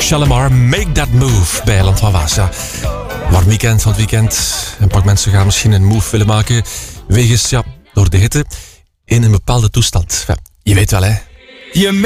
Shalimar, Make That Move bij Land van Waas. Ja, warm weekend van het weekend. Een paar mensen gaan misschien een move willen maken wegens, door de hitte in een bepaalde toestand. Ja, je weet wel, hè.